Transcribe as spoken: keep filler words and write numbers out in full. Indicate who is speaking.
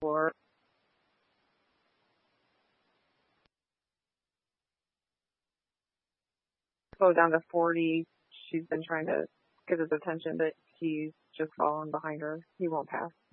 Speaker 1: Or slow down to forty. She's been trying to get his attention, but he's just fallen behind her. He won't pass.